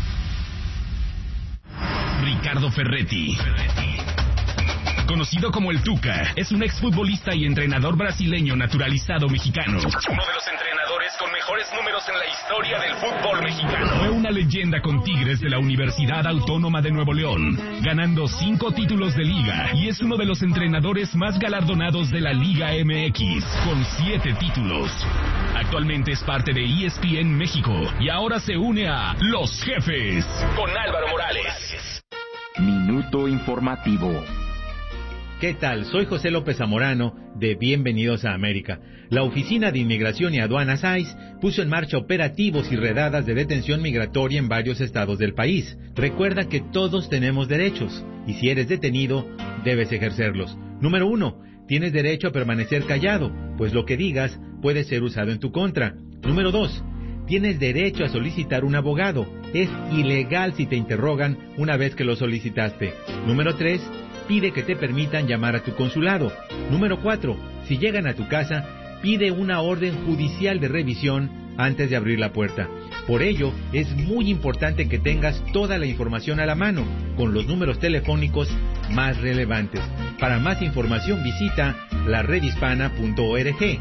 Ricardo Ferretti, conocido como el Tuca, es un exfutbolista y entrenador brasileño naturalizado mexicano. Uno de los entrenadores con mejores números en la historia del fútbol mexicano. Fue una leyenda con Tigres de la Universidad Autónoma de Nuevo León, ganando 5 títulos de liga, y es uno de los entrenadores más galardonados de la Liga MX, con 7 títulos. Actualmente es parte de ESPN México y ahora se une a Los Jefes con Álvaro Morales. Minuto informativo. ¿Qué tal? Soy José López Zamorano de Bienvenidos a América. La Oficina de Inmigración y Aduanas ICE puso en marcha operativos y redadas de detención migratoria en varios estados del país. Recuerda que todos tenemos derechos y si eres detenido, debes ejercerlos. Número 1. Tienes derecho a permanecer callado, pues lo que digas puede ser usado en tu contra. Número 2. Tienes derecho a solicitar un abogado. Es ilegal si te interrogan una vez que lo solicitaste. Número 3. Pide que te permitan llamar a tu consulado. Número 4. Si llegan a tu casa, pide una orden judicial de revisión antes de abrir la puerta. Por ello, es muy importante que tengas toda la información a la mano, con los números telefónicos más relevantes. Para más información visita laredhispana.org.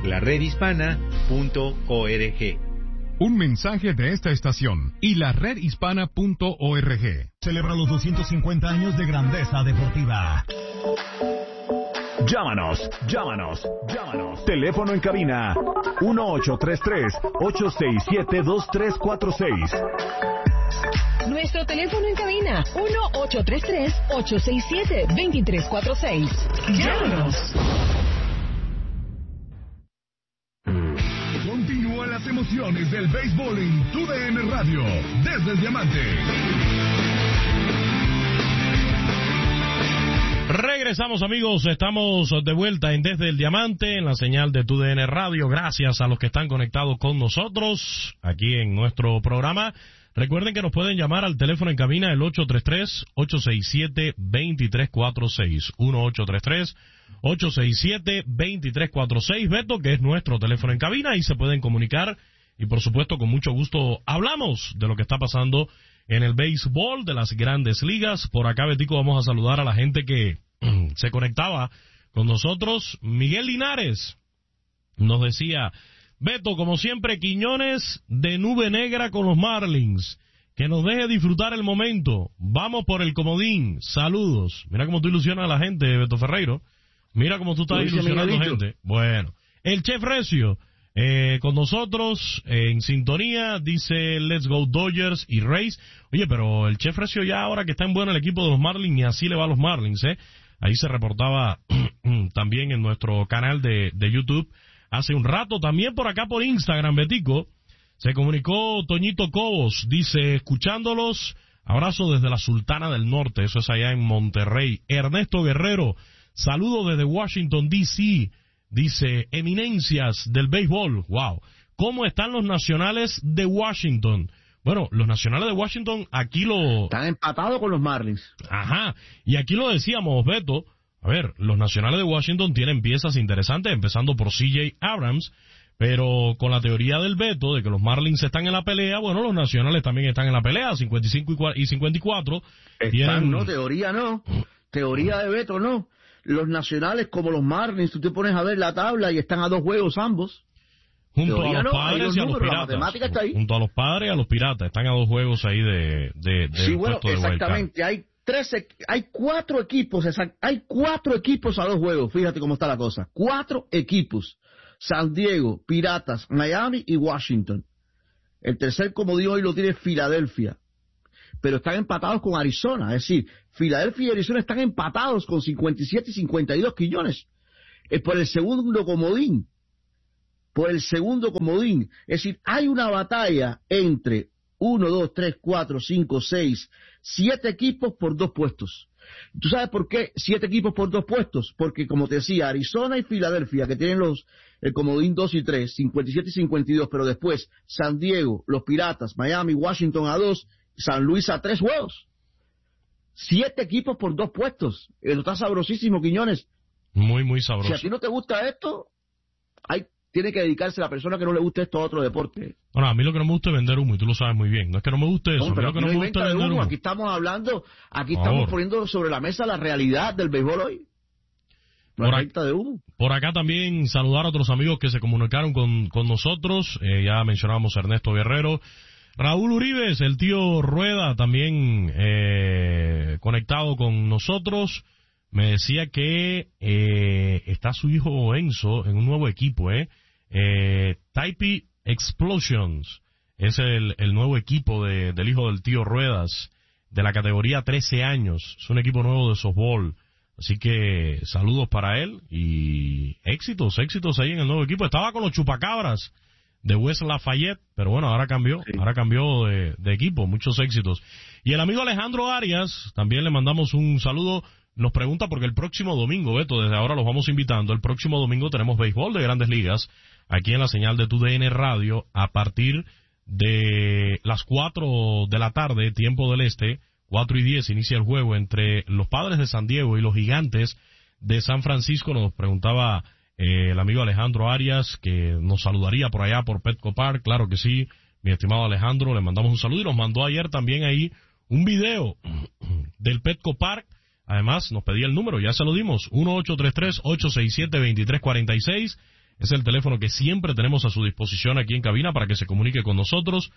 laredhispana.org. Un mensaje de esta estación y la redhispana.org. Celebra los 250 años de grandeza deportiva. Llámanos. Teléfono en cabina 1-833-867-2346. Nuestro teléfono en cabina 1-833-867-2346. Llámanos. Continúan las emociones del béisbol en TUDN Radio, desde el Diamante. Regresamos, amigos, estamos de vuelta en Desde el Diamante, en la señal de TUDN Radio. Gracias a los que están conectados con nosotros aquí en nuestro programa. Recuerden que nos pueden llamar al teléfono en cabina el 833-867-2346, 1-833-867-2346, Beto, que es nuestro teléfono en cabina, y se pueden comunicar, y por supuesto con mucho gusto hablamos de lo que está pasando en el béisbol de las grandes ligas. Por acá, Betico, vamos a saludar a la gente que se conectaba con nosotros. Miguel Linares nos decía: Beto, como siempre, Quiñones de nube negra con los Marlins. Que nos deje disfrutar el momento. Vamos por el comodín. Saludos. Mira cómo tú ilusionas a la gente, Beto Ferreiro. Mira cómo tú estás ilusionando a gente. Bueno, el Chef Recio con nosotros en sintonía, dice Let's Go Dodgers y Rays. Oye, pero el Chef Recio ya ahora que está en bueno el equipo de los Marlins, y así le va a los Marlins, Ahí se reportaba también en nuestro canal de YouTube hace un rato. También por acá por Instagram, Betico, se comunicó Toñito Cobos, dice, escuchándolos, abrazo desde la Sultana del Norte, eso es allá en Monterrey. Ernesto Guerrero, saludo desde Washington, D.C., dice, eminencias del béisbol, wow. ¿Cómo están los Nacionales de Washington? Bueno, los Nacionales de Washington aquí están empatados con los Marlins. Ajá, y aquí lo decíamos, Beto. A ver, los Nacionales de Washington tienen piezas interesantes, empezando por C.J. Abrams, pero con la teoría del Beto de que los Marlins están en la pelea, bueno, los Nacionales también están en la pelea, 55 y 54. No, teoría no. Teoría de Beto no. Los Nacionales, como los Marlins, tú te pones a ver la tabla y están a 2 juegos ambos. Junto a los Padres y a los Piratas. Junto a los Padres y a los Piratas. Están a 2 juegos ahí de sí, bueno, exactamente. Hay 4 equipos, hay 4 equipos a 2 juegos. Fíjate cómo está la cosa. 4 equipos. San Diego, Piratas, Miami y Washington. El tercer comodín hoy lo tiene Filadelfia. Pero están empatados con Arizona. Es decir, Filadelfia y Arizona están empatados con 57 y 52 Quiñones. Es por el segundo comodín. Es decir, hay una batalla entre 1, 2, 3, 4, 5, 6, 7 equipos por 2 puestos. ¿Tú sabes por qué 7 equipos por 2 puestos? Porque, como te decía, Arizona y Filadelfia, que tienen el comodín 2 y 3, 57 y 52, pero después San Diego, los Piratas, Miami, Washington a 2, San Luis a 3 juegos. 7 equipos por 2 puestos. Eso está sabrosísimo, Quiñones. Muy, muy sabroso. Si a ti no te gusta esto, tiene que dedicarse la persona que no le guste esto a otro deporte. Bueno, a mí lo que no me gusta es vender humo, y tú lo sabes muy bien. No es que no me guste eso, pero lo que no me gusta es vender humo. Aquí estamos hablando, estamos poniendo sobre la mesa la realidad del béisbol hoy. Por acá también saludar a otros amigos que se comunicaron con nosotros. Ya mencionábamos a Ernesto Guerrero. Raúl Uribes, el tío Rueda, también conectado con nosotros. Me decía que está su hijo Enzo en un nuevo equipo, Taipei Explosions. Es el nuevo equipo del hijo del tío Ruedas, de la categoría 13 años. Es un equipo nuevo de softball. Así que saludos para él y éxitos ahí en el nuevo equipo. Estaba con los Chupacabras de West Lafayette, pero bueno, ahora cambió de equipo. Muchos éxitos. Y el amigo Alejandro Arias, también le mandamos un saludo. Nos pregunta porque el próximo domingo, Beto, desde ahora los vamos invitando, el próximo domingo tenemos béisbol de Grandes Ligas aquí en la señal de TUDN Radio a partir de las 4 de la tarde, tiempo del este, 4:10 inicia el juego entre los Padres de San Diego y los Gigantes de San Francisco. Nos preguntaba el amigo Alejandro Arias que nos saludaría por allá por Petco Park. Claro que sí, mi estimado Alejandro, le mandamos un saludo y nos mandó ayer también ahí un video del Petco Park. Además, nos pedía el número, ya se lo dimos, 1-833-867-2346. Es el teléfono que siempre tenemos a su disposición aquí en cabina para que se comunique con nosotros.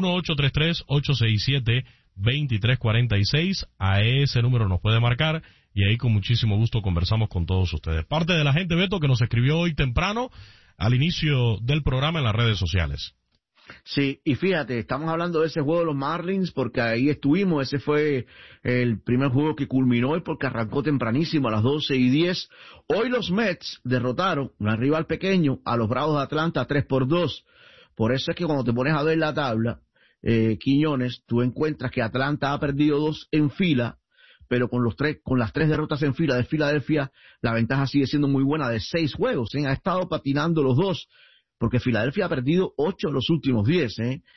1-833-867-2346. A ese número nos puede marcar y ahí con muchísimo gusto conversamos con todos ustedes. Parte de la gente, Beto, que nos escribió hoy temprano al inicio del programa en las redes sociales. Sí, y fíjate, estamos hablando de ese juego de los Marlins porque ahí estuvimos, ese fue el primer juego que culminó hoy porque arrancó tempranísimo a las 12:10. Hoy los Mets derrotaron, un rival pequeño, a los Bravos de Atlanta 3-2. Por eso es que cuando te pones a ver la tabla, Quiñones, tú encuentras que Atlanta ha perdido 2 en fila, pero con las 3 derrotas en fila de Filadelfia, la ventaja sigue siendo muy buena de 6 juegos, Ha estado patinando los dos, porque Filadelfia ha perdido 8 de los últimos 10,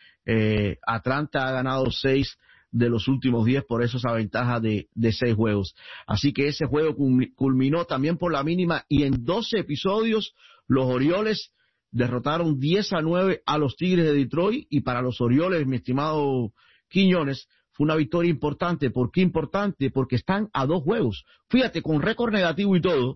Atlanta ha ganado 6 de los últimos 10, por eso esa ventaja de 6 juegos. Así que ese juego culminó también por la mínima, y en 12 episodios los Orioles derrotaron 10-9 a los Tigres de Detroit, y para los Orioles, mi estimado Quiñones, fue una victoria importante. ¿Por qué importante? Porque están a 2 juegos. Fíjate, con récord negativo y todo,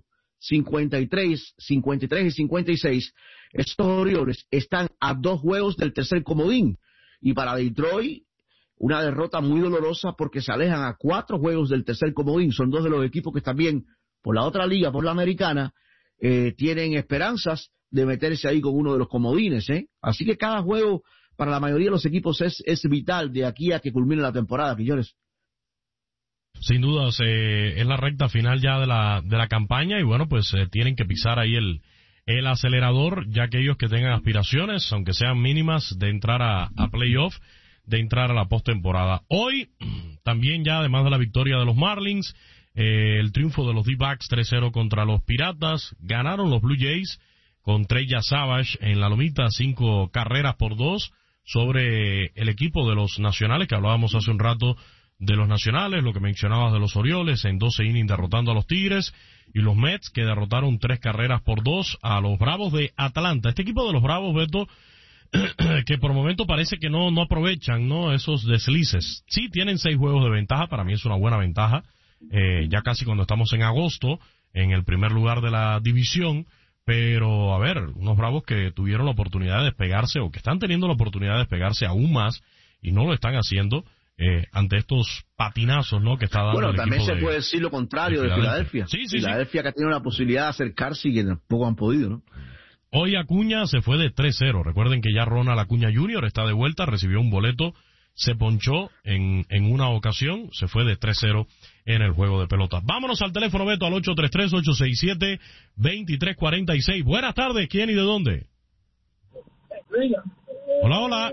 53 y 56, estos Orioles están a 2 juegos del tercer comodín. Y para Detroit, una derrota muy dolorosa porque se alejan a 4 juegos del tercer comodín. Son 2 de los equipos que también, por la otra liga, por la americana, tienen esperanzas de meterse ahí con uno de los comodines, Así que cada juego para la mayoría de los equipos es vital de aquí a que culmine la temporada, Quiñones. Sin duda, es la recta final ya de la campaña, y bueno, pues tienen que pisar ahí el acelerador, ya que ellos que tengan aspiraciones, aunque sean mínimas, de entrar a playoff, de entrar a la postemporada. Hoy, también ya además de la victoria de los Marlins, el triunfo de los D-backs 3-0 contra los Piratas, ganaron los Blue Jays con Trey Savage en la lomita, 5-2 sobre el equipo de los Nacionales, que hablábamos hace un rato de los Nacionales, lo que mencionabas de los Orioles, en 12 innings derrotando a los Tigres, y los Mets que derrotaron 3-2 a los Bravos de Atlanta. Este equipo de los Bravos, Beto, que por momento parece que no aprovechan, ¿no?, esos deslices. Sí, tienen 6 juegos de ventaja, para mí es una buena ventaja, ya casi cuando estamos en agosto, en el primer lugar de la división, pero a ver, unos Bravos que tuvieron la oportunidad de despegarse, o que están teniendo la oportunidad de despegarse aún más, y no lo están haciendo, ante estos patinazos, ¿no?, que está dando el también equipo se puede decir lo contrario de Filadelfia. Sí. Filadelfia que ha tenido la posibilidad de acercarse y que tampoco han podido, ¿no? Hoy Acuña se fue de 3-0. Recuerden que ya Ronald Acuña Jr. está de vuelta, recibió un boleto, se ponchó en una ocasión, se fue de 3-0 en el juego de pelota. Vámonos al teléfono, Beto, al 833-867-2346. Buenas tardes, ¿quién y de dónde? Hola.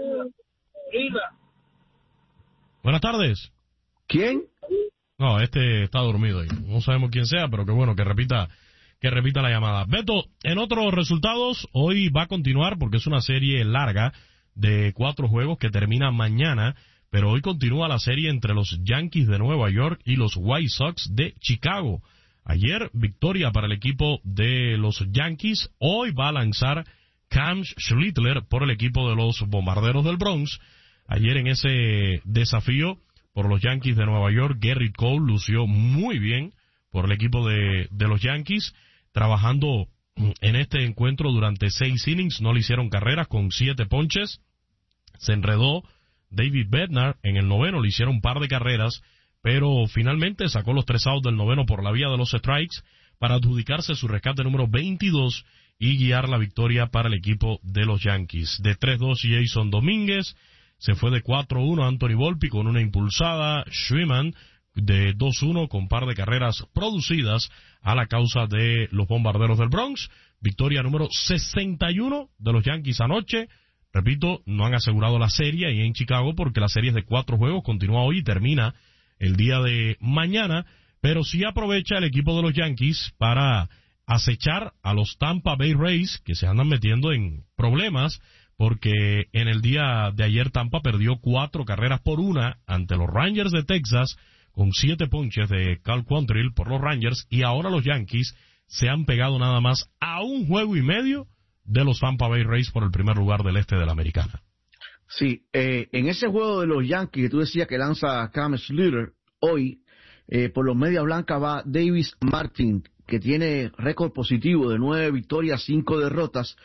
Buenas tardes. ¿Quién? No, este está dormido ahí. No sabemos quién sea, pero que bueno, que repita la llamada. Beto, en otros resultados, hoy va a continuar porque es una serie larga de 4 juegos que termina mañana, pero hoy continúa la serie entre los Yankees de Nueva York y los White Sox de Chicago. Ayer, victoria para el equipo de los Yankees. Hoy va a lanzar Cam Schlittler por el equipo de los Bombarderos del Bronx. Ayer en ese desafío por los Yankees de Nueva York, Gerrit Cole lució muy bien por el equipo de los Yankees, trabajando en este encuentro durante 6 innings, no le hicieron carreras con 7 ponches. Se enredó David Bednar en el noveno, le hicieron un par de carreras, pero finalmente sacó los 3 outs del noveno por la vía de los strikes para adjudicarse su rescate número 22 y guiar la victoria para el equipo de los Yankees. De 3-2 Jason Domínguez, se fue de 4-1 Anthony Volpi con una impulsada, Schwiman de 2-1 con par de carreras producidas a la causa de los Bombarderos del Bronx. Victoria número 61 de los Yankees anoche. Repito, no han asegurado la serie ahí en Chicago porque la serie es de 4 juegos, continúa hoy y termina el día de mañana, pero sí aprovecha el equipo de los Yankees para acechar a los Tampa Bay Rays, que se andan metiendo en problemas porque en el día de ayer Tampa perdió 4-1 ante los Rangers de Texas con 7 ponches de Cal Quantrill por los Rangers, y ahora los Yankees se han pegado nada más a 1 juego y medio de los Tampa Bay Rays por el primer lugar del este de la Americana. Sí, en ese juego de los Yankees que tú decías que lanza Cam Schlittler, hoy por los Medias Blancas va Davis Martin, que tiene récord positivo de 9 victorias, 5 derrotas,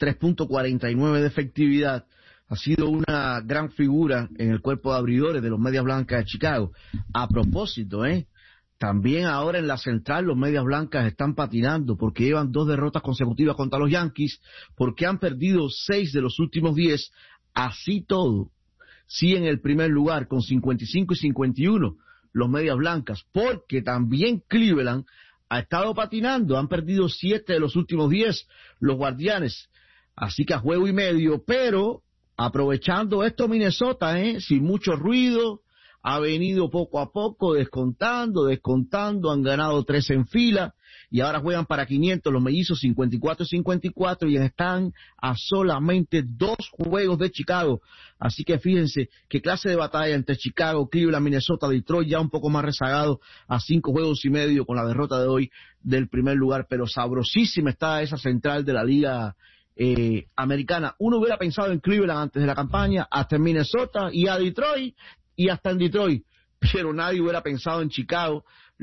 3.49 de efectividad. Ha sido una gran figura en el cuerpo de abridores de los Medias Blancas de Chicago. A propósito, también ahora en la central los Medias Blancas están patinando porque llevan 2 derrotas consecutivas contra los Yankees, porque han perdido 6 de los últimos 10 Así todo, sí en el primer lugar con 55 y 51 los Medias Blancas, porque también Cleveland ha estado patinando, han perdido 7 de los últimos 10 los Guardianes, así que a juego y medio, pero aprovechando esto Minnesota, sin mucho ruido, ha venido poco a poco descontando, han ganado 3 en fila, y ahora juegan para 500 los mellizos 54-54 y están a solamente 2 juegos de Chicago. Así que fíjense qué clase de batalla entre Chicago, Cleveland, Minnesota, Detroit, ya un poco más rezagado a 5 juegos y medio con la derrota de hoy del primer lugar, pero sabrosísima está esa central de la liga americana. Uno hubiera pensado en Cleveland antes de la campaña, hasta en Minnesota y a Detroit, y hasta en Detroit, pero nadie hubiera pensado en Chicago.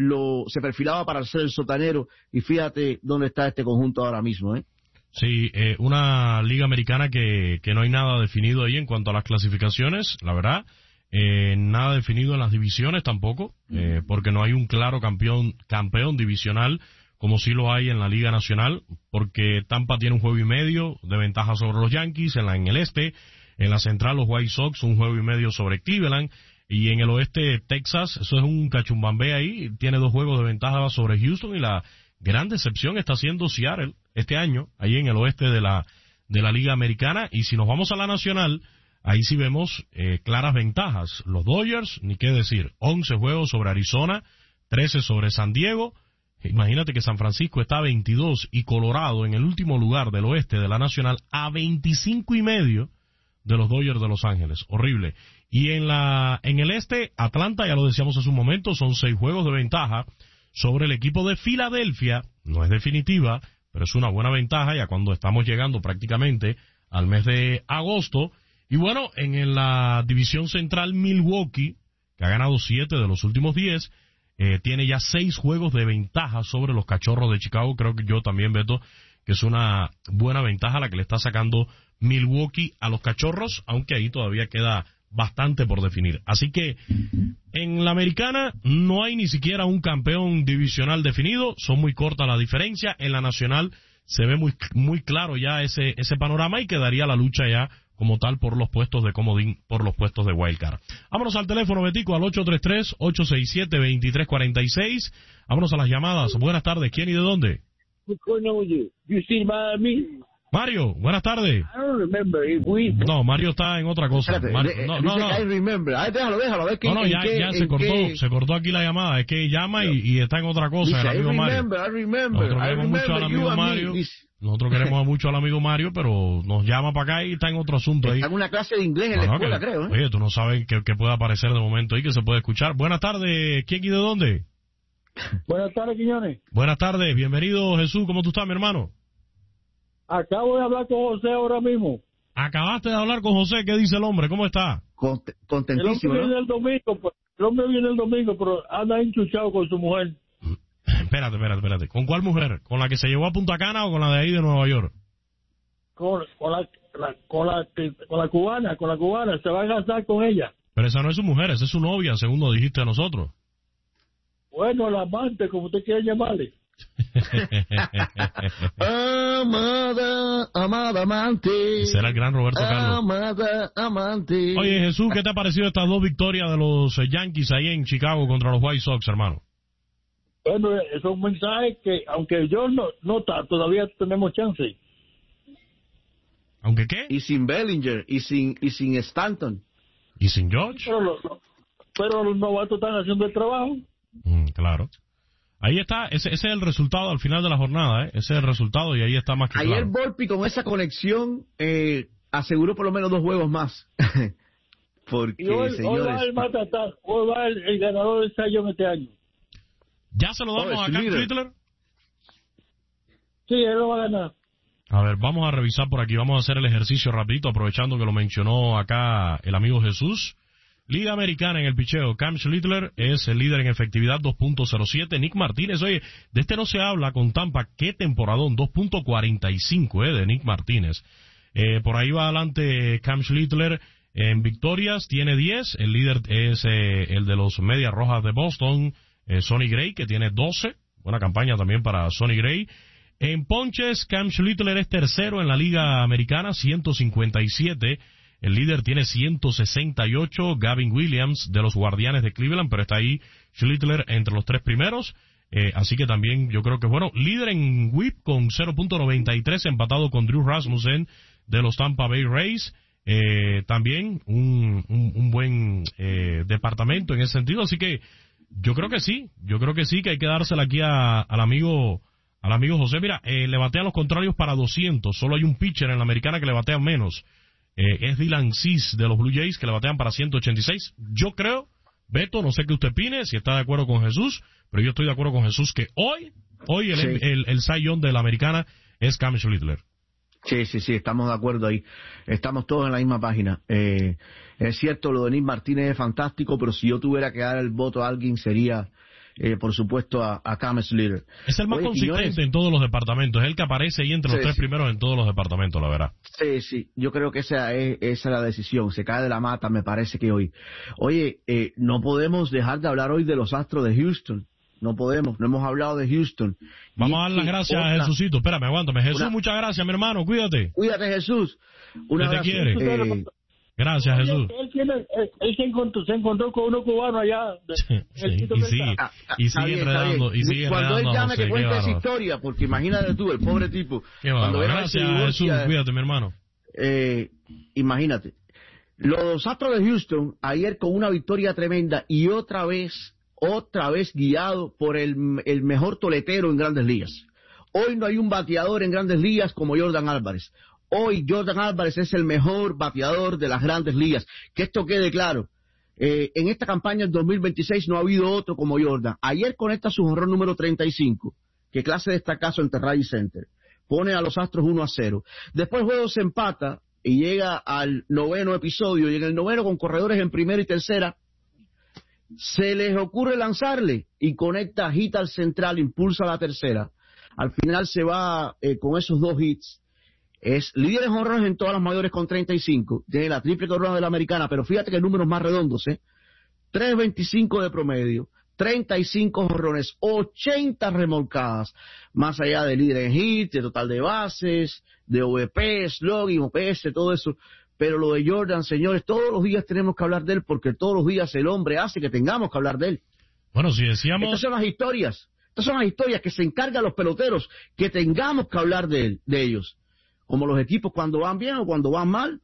Se perfilaba para ser el sotanero, y fíjate dónde está este conjunto ahora mismo, Sí, una liga americana que no hay nada definido ahí en cuanto a las clasificaciones, la verdad, nada definido en las divisiones tampoco, porque no hay un claro campeón divisional como sí lo hay en la Liga Nacional, porque Tampa tiene un juego y medio de ventaja sobre los Yankees en el este, en la central los White Sox un juego y medio sobre Cleveland, y en el oeste Texas, eso es un cachumbambé ahí, tiene 2 juegos de ventaja sobre Houston, y la gran decepción está siendo Seattle este año, ahí en el oeste de la Liga Americana. Y si nos vamos a la Nacional, ahí sí vemos claras ventajas. Los Dodgers, ni qué decir, 11 juegos sobre Arizona, 13 sobre San Diego. Imagínate que San Francisco está a 22 y Colorado en el último lugar del oeste de la Nacional a 25 y medio de los Dodgers de Los Ángeles. Horrible. Y en el este, Atlanta, ya lo decíamos hace un momento, son 6 juegos de ventaja sobre el equipo de Filadelfia. No es definitiva, pero es una buena ventaja ya cuando estamos llegando prácticamente al mes de agosto. Y bueno, en la división central, Milwaukee, que ha ganado 7 de los últimos 10, tiene ya 6 juegos de ventaja sobre los Cachorros de Chicago. Creo que yo también, Beto, que es una buena ventaja la que le está sacando Milwaukee a los Cachorros, aunque ahí todavía queda bastante por definir. Así que en la americana no hay ni siquiera un campeón divisional definido, son muy cortas la diferencia. En la nacional se ve muy claro ya ese panorama, y quedaría la lucha ya como tal por los puestos de comodín, por los puestos de wildcard. Vámonos al teléfono, Betico, al 833-867-2346. Vámonos a las llamadas. Buenas tardes, ¿quién y de dónde? Mario, buenas tardes. No, Mario está en otra cosa. Se cortó aquí la llamada. Es que llama y está en otra cosa. El amigo Mario. Nosotros queremos mucho al amigo Mario, pero nos llama para acá y está en otro asunto ahí. Está en una clase de inglés en la escuela, creo. Oye, tú no sabes qué puede aparecer de momento ahí que se puede escuchar. Buenas tardes, ¿quién y de dónde? Buenas tardes, Quiñones. Buenas tardes, bienvenido Jesús, ¿cómo tú estás, mi hermano? Acabo de hablar con José ahora mismo. Acabaste de hablar con José, ¿qué dice el hombre? ¿Cómo está? Contentísimo. El hombre viene el domingo, pero anda enchuchado con su mujer. Espérate. ¿Con cuál mujer? ¿Con la que se llevó a Punta Cana o con la de ahí de Nueva York? Con la cubana, se va a casar con ella. Pero esa no es su mujer, esa es su novia, según nos dijiste a nosotros. Bueno, la amante, como usted quiera llamarle. Amada amante. Será el gran Roberto Carlos. Amada amante. Oye, Jesús, ¿qué te ha parecido estas 2 victorias de los Yankees ahí en Chicago contra los White Sox, hermano? Bueno, es un mensaje que, aunque yo no todavía tenemos chance. ¿Aunque qué? Y sin Bellinger, y sin Stanton. ¿Y sin George? Pero los novatos están haciendo el trabajo. Claro. Ahí está, ese es el resultado al final de la jornada, Ese es el resultado y ahí está más que claro. Ayer Volpi con esa conexión aseguró por lo menos 2 juegos más. Porque, y hoy, señores... Hoy va el ganador del Sayón este año. ¿Ya se lo damos a Cam Schlittler? Sí, él lo va a ganar. A ver, vamos a revisar por aquí, vamos a hacer el ejercicio rapidito, aprovechando que lo mencionó acá el amigo Jesús. Liga Americana en el picheo, Cam Schlittler es el líder en efectividad, 2.07. Nick Martínez, oye, de este no se habla con Tampa, qué temporadón, 2.45 de Nick Martínez. Por ahí va adelante Cam Schlittler en victorias, tiene 10, el líder es el de los Medias Rojas de Boston, Sonny Gray, que tiene 12, buena campaña también para Sonny Gray. En ponches, Cam Schlittler es tercero en la Liga Americana, 157. El líder tiene 168, Gavin Williams de los Guardianes de Cleveland, pero está ahí Schlittler entre los 3 primeros. Así que también yo creo que bueno, líder en whip con 0.93, empatado con Drew Rasmussen de los Tampa Bay Rays. También un buen departamento en ese sentido, así que yo creo que sí, que hay que dársela aquí al amigo José. Mira, le batean los contrarios para 200, solo hay un pitcher en la americana que le batea menos, es Dylan Cease de los Blue Jays, que le batean para 186. Yo creo, Beto, no sé qué usted opine, si está de acuerdo con Jesús, pero yo estoy de acuerdo con Jesús que hoy el Cy Young de la americana es Cam Schlittler. Sí, estamos de acuerdo ahí. Estamos todos en la misma página. Es cierto, lo de Nick Martínez es fantástico, pero si yo tuviera que dar el voto a alguien sería, por supuesto, a Cam Schlittler. Es el más consistente en todos los departamentos. Es el que aparece ahí entre los 3 primeros en todos los departamentos, la verdad. Sí. Yo creo que esa es la decisión. Se cae de la mata, me parece que hoy. Oye, no podemos dejar de hablar hoy de los Astros de Houston. No podemos, no hemos hablado de Houston. Vamos a dar las gracias a Jesucito. Espérame, aguántame. Jesús, muchas gracias, mi hermano. Cuídate. Cuídate, Jesús. Una te quiere. Gracias, Jesús. Él se encontró con uno cubano allá. Y sigue enredando. Cuando él llame que cuente esa historia, porque imagínate tú, el pobre tipo. Gracias, Jesús. Cuídate, mi hermano. Imagínate. Los Astros de Houston, ayer con una victoria tremenda y otra vez guiado por el mejor toletero en Grandes Ligas. Hoy no hay un bateador en Grandes Ligas como Jordan Álvarez. Hoy Jordan Álvarez es el mejor bateador de las Grandes Ligas. Que esto quede claro. En esta campaña en 2026 no ha habido otro como Jordan. Ayer conecta su jonrón número 35. Que clase de destacazo en Terray Center. Pone a los Astros 1-0. Después el juego se empata y llega al 9º episodio. Y en el 9º, con corredores en primera y tercera, se les ocurre lanzarle y conecta hit al central, impulsa a la tercera. Al final se va con esos 2 hits. Es líder en jonrones en todas las mayores con 35. Tiene la triple corona de la americana, pero fíjate que números más redondos, 3.25 de promedio, 35 jonrones, 80 remolcadas, más allá de líder en hits, de total de bases, de OVP, slugging, OPS, todo eso. Pero lo de Jordan, señores, todos los días tenemos que hablar de él, porque todos los días el hombre hace que tengamos que hablar de él. Bueno, si decíamos... Estas son las historias que se encargan los peloteros, que tengamos que hablar de ellos. Como los equipos cuando van bien o cuando van mal,